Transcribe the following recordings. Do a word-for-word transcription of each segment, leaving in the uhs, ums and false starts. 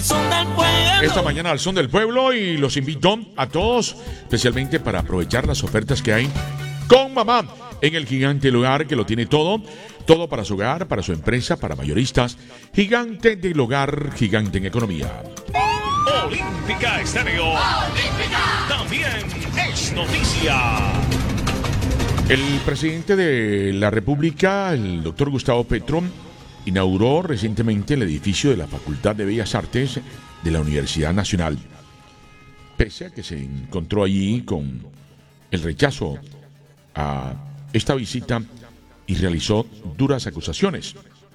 el son del pueblo. Esta mañana al son del pueblo y los invito a todos, especialmente para aprovechar las ofertas que hay con mamá en el gigante lugar que lo tiene todo, todo para su hogar, para su empresa, para mayoristas. Gigante del hogar, gigante en economía. Olímpica Estéreo. Olímpica. También es noticia. El presidente de la República, el doctor Gustavo Petro, inauguró recientemente el edificio de la Facultad de Bellas Artes de la Universidad Nacional, pese a que se encontró allí con el rechazo a esta visita y realizó duras acusaciones.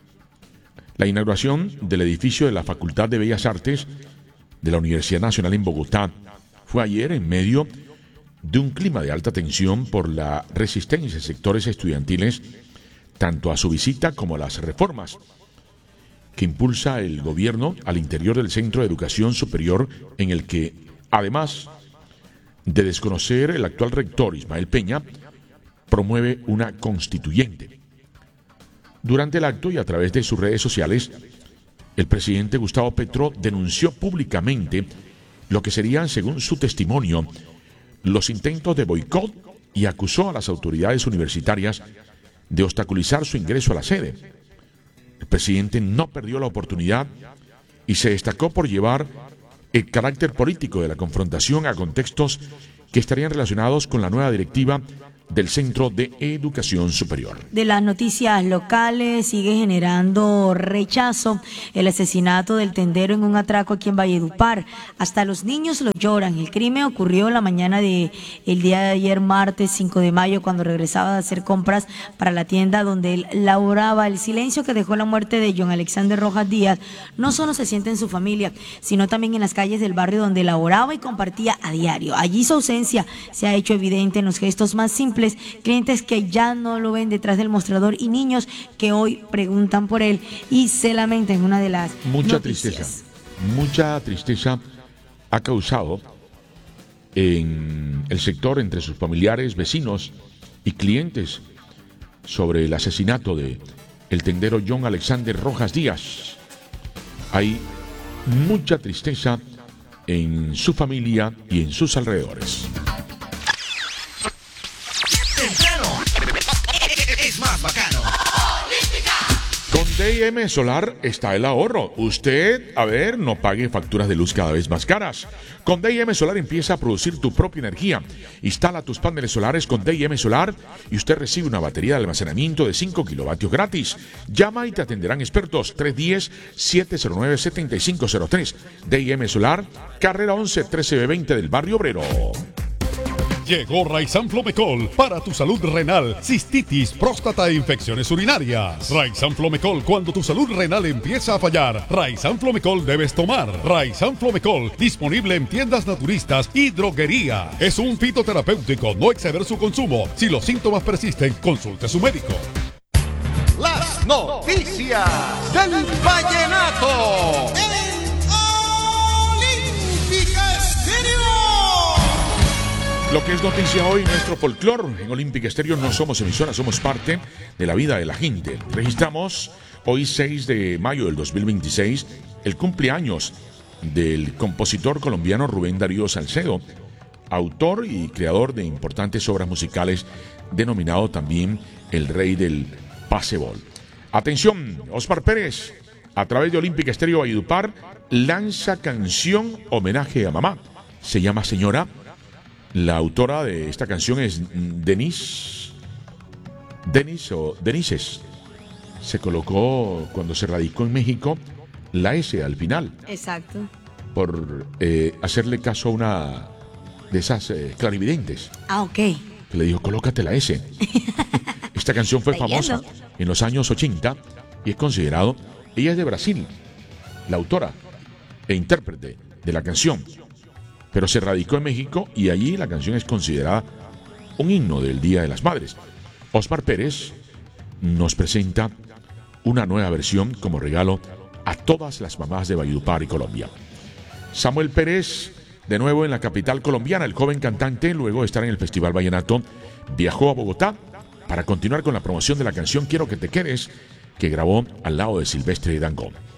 La inauguración del edificio de la Facultad de Bellas Artes de la Universidad Nacional en Bogotá fue ayer en medio de un clima de alta tensión por la resistencia de sectores estudiantiles tanto a su visita como a las reformas que impulsa el gobierno al interior del Centro de Educación Superior, en el que, además de desconocer el actual rector Ismael Peña, promueve una constituyente. Durante el acto y a través de sus redes sociales, el presidente Gustavo Petro denunció públicamente lo que serían, según su testimonio, los intentos de boicot y acusó a las autoridades universitarias de obstaculizar su ingreso a la sede. El presidente no perdió la oportunidad y se destacó por llevar el carácter político de la confrontación a contextos que estarían relacionados con la nueva directiva del Centro de Educación Superior. De las noticias locales, sigue generando rechazo el asesinato del tendero en un atraco aquí en Valledupar. Hasta los niños lo lloran. El crimen ocurrió la mañana de el día de ayer, martes cinco de mayo, cuando regresaba de hacer compras para la tienda donde él laboraba. El silencio que dejó la muerte de John Alexander Rojas Díaz no solo se siente en su familia, sino también en las calles del barrio donde laboraba y compartía a diario. Allí su ausencia se ha hecho evidente en los gestos más simples, clientes que ya no lo ven detrás del mostrador y niños que hoy preguntan por él y se lamentan. Una de las mucha noticias. tristeza, mucha tristeza ha causado en el sector entre sus familiares, vecinos y clientes sobre el asesinato de el tendero John Alexander Rojas Díaz. Hay mucha tristeza en su familia y en sus alrededores. Es más bacano. Con D I M Solar está el ahorro. Usted, a ver, no pague facturas de luz cada vez más caras. Con D I M Solar empieza a producir tu propia energía. Instala tus paneles solares con D I M Solar y usted recibe una batería de almacenamiento de cinco kilovatios gratis. Llama y te atenderán expertos. tres uno cero, siete cero nueve, siete cinco cero tres. D I M Solar, carrera once, trece B veinte del Barrio Obrero. Llegó Raizan Flomecol para tu salud renal, cistitis, próstata e infecciones urinarias. Raizan Flomecol cuando tu salud renal empieza a fallar. Raizan Flomecol debes tomar. Raizan Flomecol disponible en tiendas naturistas y droguería. Es un fitoterapéutico, no exceder su consumo. Si los síntomas persisten, consulte a su médico. Las noticias del vallenato. Lo que es noticia hoy, nuestro folclor. En Olímpica Estéreo no somos emisora, somos parte de la vida de la gente. Registramos hoy seis de mayo del dos mil veintiséis el cumpleaños del compositor colombiano Rubén Darío Salcedo, autor y creador de importantes obras musicales, denominado también el rey del pasebol. Atención, Osmar Pérez, a través de Olímpica Estéreo Valledupar, lanza canción homenaje a mamá. Se llama Señora. La autora de esta canción es Denise, Denise o Denises. Se colocó cuando se radicó en México la S al final. Exacto. Por eh, hacerle caso a una de esas eh, clarividentes. Ah, ok. Que le dijo, colócate la S. Esta canción fue famosa en los años ochenta y es considerado, ella es de Brasil, la autora e intérprete de la canción, pero se radicó en México y allí la canción es considerada un himno del Día de las Madres. Osmar Pérez nos presenta una nueva versión como regalo a todas las mamás de Valledupar y Colombia. Samuel Pérez, de nuevo en la capital colombiana, el joven cantante, luego de estar en el Festival Vallenato, viajó a Bogotá para continuar con la promoción de la canción Quiero que te quedes, que grabó al lado de Silvestre Dangond.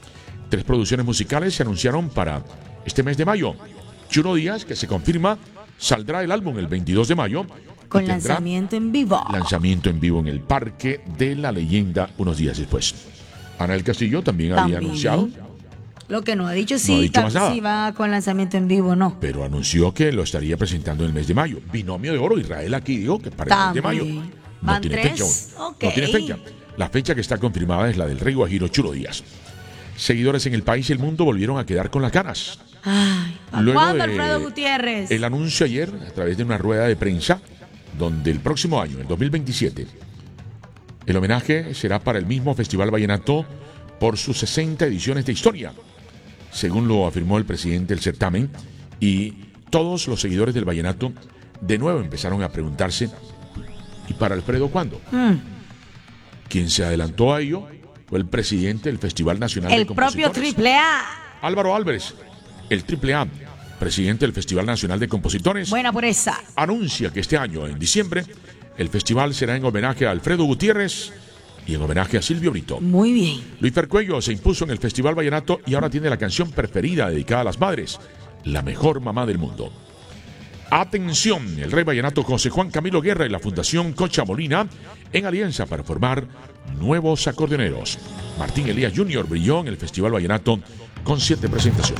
Tres producciones musicales se anunciaron para este mes de mayo. Chulo Díaz, que se confirma, saldrá el álbum el veintidós de mayo. Con lanzamiento en vivo. Lanzamiento en vivo en el Parque de la Leyenda unos días después. Ana del Castillo también, también. había anunciado. Lo que no ha dicho sí, no ha dicho más nada. Si va con lanzamiento en vivo, no. Pero anunció que lo estaría presentando en el mes de mayo. Binomio de Oro, Israel aquí dijo que para el mes de mayo. No ¿Van tiene tres? fecha aún. Okay. No tiene fecha. La fecha que está confirmada es la del Rey Guajiro Chulo Díaz. Seguidores en el país y el mundo volvieron a quedar con las ganas. Ay, Luego ¿cuándo, de Alfredo Gutiérrez? El anuncio ayer, a través de una rueda de prensa, donde el próximo año, el dos mil veintisiete, el homenaje será para el mismo Festival Vallenato por sus sesenta ediciones de historia, según lo afirmó el presidente del certamen, y todos los seguidores del vallenato de nuevo empezaron a preguntarse, ¿y para Alfredo cuándo? Mm. Quien se adelantó a ello fue el presidente del Festival Nacional el de Compositores. El propio Triple A. Álvaro Álvarez, el Triple A, presidente del Festival Nacional de Compositores. Buena por esa. Anuncia que este año, en diciembre, el festival será en homenaje a Alfredo Gutiérrez y en homenaje a Silvio Brito. Muy bien. Luis Percuello se impuso en el Festival Vallenato y ahora tiene la canción preferida dedicada a las madres, La Mejor Mamá del Mundo. Atención, el Rey Vallenato José Juan Camilo Guerra y la Fundación Cocha Molina en alianza para formar nuevos acordeoneros. Martín Elías junior brilló en el Festival Vallenato con siete presentaciones.